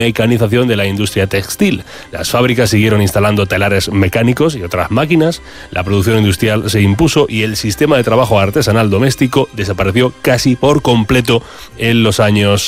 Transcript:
mecanización de la industria textil. Las fábricas siguieron instalando telares mecánicos y otras máquinas, la producción industrial se impuso y el sistema de trabajo artesanal doméstico desapareció casi por completo en los años